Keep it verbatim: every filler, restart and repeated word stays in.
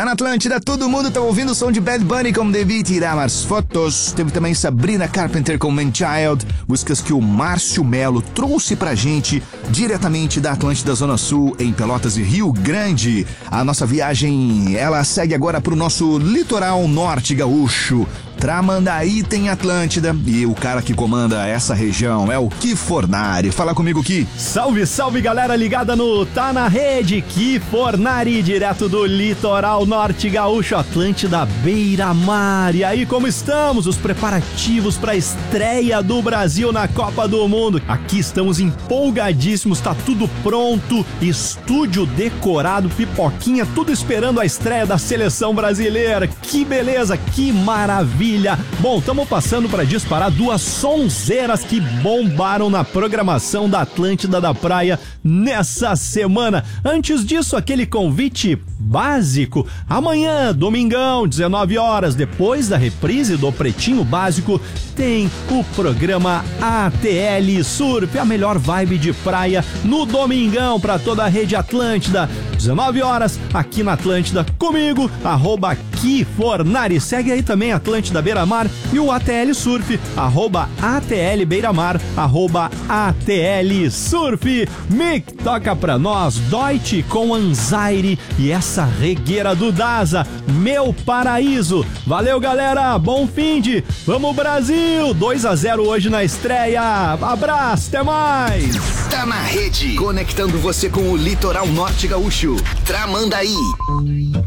na Atlântida, todo mundo tá ouvindo o som de Bad Bunny com Devia Tirar Mais Fotos. Teve também Sabrina Carpenter com Man Child, músicas que o Márcio Melo trouxe pra gente diretamente da Atlântida Zona Sul, em Pelotas e Rio Grande. A nossa viagem, ela segue agora pro nosso litoral norte gaúcho. Tramandaí tem Atlântida e o cara que comanda essa região é o Ki Fornari. Fala comigo, Ki. Salve, salve, galera ligada no Tá na Rede. Ki Fornari, direto do litoral norte gaúcho, Atlântida Beira-Mar. E aí, como estamos? Os preparativos para a estreia do Brasil na Copa do Mundo. Aqui estamos empolgadíssimos, tá tudo pronto, estúdio decorado, pipoquinha, tudo esperando a estreia da seleção brasileira. Que beleza, que maravilha. Bom, estamos passando para disparar duas sonzeiras que bombaram na programação da Atlântida da Praia nessa semana. Antes disso, aquele convite básico. Amanhã, domingão, dezenove horas, depois da reprise do Pretinho Básico, tem o programa A T L Surf, a melhor vibe de praia no domingão para toda a rede Atlântida. dezenove horas, aqui na Atlântida, comigo, arroba Ki Fornari. Segue aí também Atlântida Beira-Mar e o A T L Surf, arroba A T L Beira-Mar, arroba A T L Surf. Mick, toca pra nós, Deutsche com Anxiety e essa regueira do Daza, Meu Paraíso. Valeu, galera, bom finde, vamos Brasil, dois a zero hoje na estreia. Abraço, até mais. Tá na Rede, conectando você com o litoral norte gaúcho. Tramandaí.